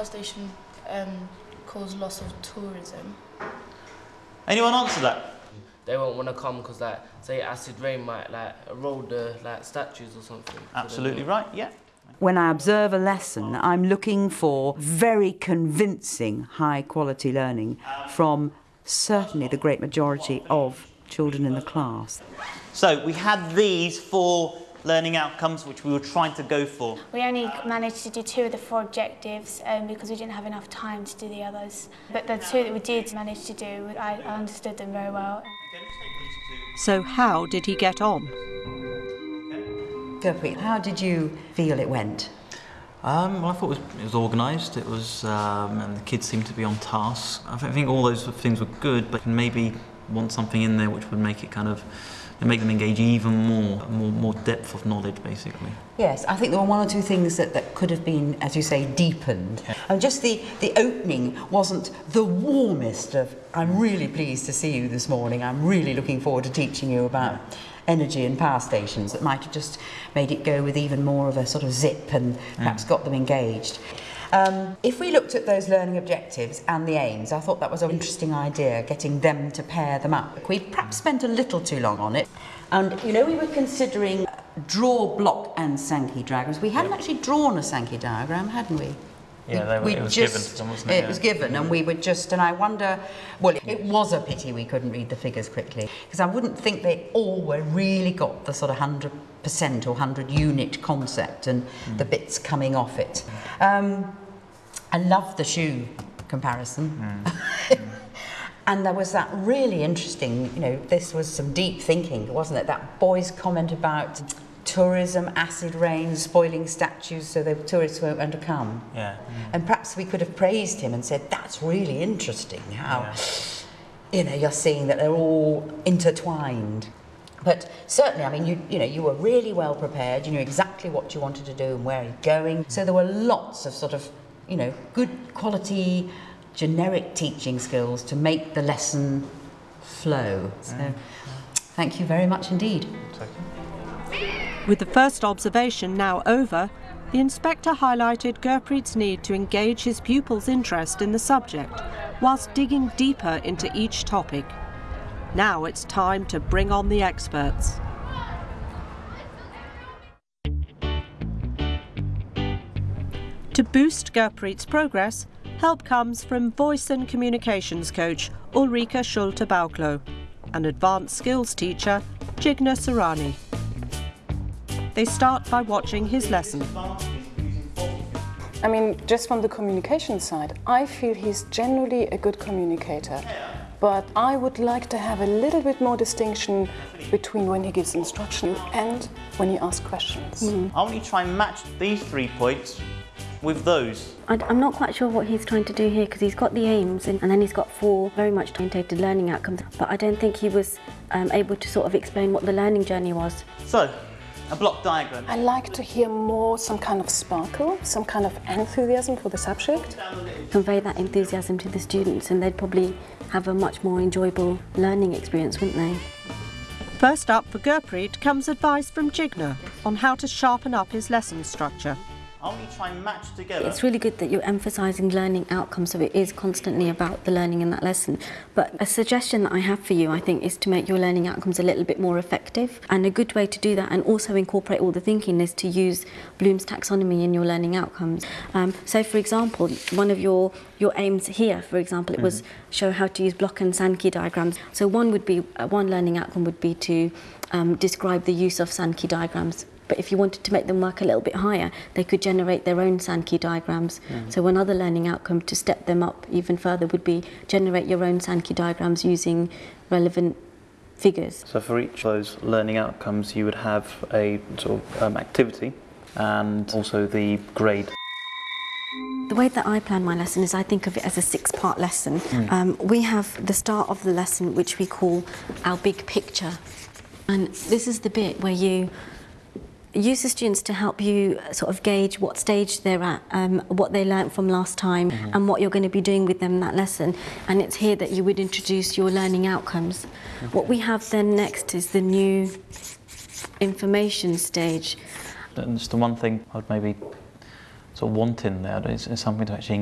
power station cause loss of tourism? Anyone answer that? They won't want to come because, like, say acid rain might erode the statues or something. Absolutely right, yeah. When I observe a lesson, I'm looking for very convincing high-quality learning from certainly the great majority of children in the class. So we had these 4 learning outcomes which we were trying to go for. We only managed to do 2 of the 4 objectives because we didn't have enough time to do the others. But the 2 that we did manage to do, I understood them very well. So how did he get on? Gurpreet, how did you feel it went? Well, I thought it was organised. It was, and the kids seemed to be on task. I think all those things were good, but maybe want something in there which would make it make them engage even more depth of knowledge, basically. Yes, I think there were 1 or 2 things that could have been, as you say, deepened. Yeah. And just the opening wasn't the warmest of, I'm really pleased to see you this morning, I'm really looking forward to teaching you about energy and power stations. That might have just made it go with even more of a sort of zip and perhaps got them engaged. If we looked at those learning objectives and the aims, I thought that was an interesting idea, getting them to pair them up. We perhaps spent a little too long on it. And, you know, we were considering draw, block and Sankey diagrams. We hadn't actually drawn a Sankey diagram, hadn't we? Yeah, it was given to them, wasn't it? It was given, and we were just, and I wonder, well, it was a pity we couldn't read the figures quickly, because I wouldn't think they all were really got the sort of 100% or 100 unit concept and the bits coming off it. I love the shoe comparison. And there was that really interesting, you know, this was some deep thinking, wasn't it? That boy's comment about tourism, acid rain, spoiling statues so the tourists won't want to come. Yeah. And perhaps we could have praised him and said, that's really interesting how, you know, you're seeing that they're all intertwined. But certainly, I mean, you were really well prepared, you knew exactly what you wanted to do and where you're going. So there were lots of sort of, you know, good quality, generic teaching skills to make the lesson flow. So thank you very much indeed. With the first observation now over, the inspector highlighted Gurpreet's need to engage his pupils' interest in the subject, whilst digging deeper into each topic. Now it's time to bring on the experts. To boost Gurpreet's progress, help comes from voice and communications coach Ulrika Schulte-Bauklo and advanced skills teacher Jigna Sarani. They start by watching his lesson. I mean, just from the communication side, I feel he's generally a good communicator. But I would like to have a little bit more distinction between when he gives instruction and when he asks questions. I want you to try and match these 3 points with those. I'm not quite sure what he's trying to do here, because he's got the aims and then he's got 4 very much orientated learning outcomes. But I don't think he was able to sort of explain what the learning journey was. So, a block diagram. I like to hear more some kind of sparkle, some kind of enthusiasm for the subject. Convey that enthusiasm to the students and they'd probably have a much more enjoyable learning experience, wouldn't they? First up for Gurpreet comes advice from Jigna on how to sharpen up his lesson structure. I want you to try and match together. It's really good that you're emphasising learning outcomes, so it is constantly about the learning in that lesson. But a suggestion that I have for you, I think, is to make your learning outcomes a little bit more effective. And a good way to do that, and also incorporate all the thinking, is to use Bloom's taxonomy in your learning outcomes. So, for example, one of your aims here, for example, it was show how to use block and Sankey diagrams. So one learning outcome would be to describe the use of Sankey diagrams. But if you wanted to make them work a little bit higher, they could generate their own Sankey diagrams. So another learning outcome to step them up even further would be generate your own Sankey diagrams using relevant figures. So for each of those learning outcomes, you would have a sort of activity and also the grade. The way that I plan my lesson is I think of it as a 6-part lesson. We have the start of the lesson, which we call our big picture. And this is the bit where you use the students to help you sort of gauge what stage they're at, what they learnt from last time, and what you're going to be doing with them in that lesson. And it's here that you would introduce your learning outcomes. What we have then next is the new information stage. And just the one thing I'd maybe sort of want in there is something to actually